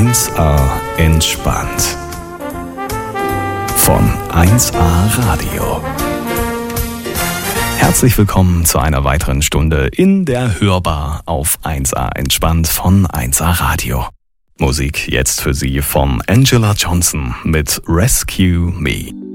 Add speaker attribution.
Speaker 1: 1A entspannt. Von 1A Radio. Herzlich willkommen zu einer weiteren Stunde in der Hörbar auf 1A entspannt von 1A Radio. Musik jetzt für Sie von Angela Johnson mit Rescue Me.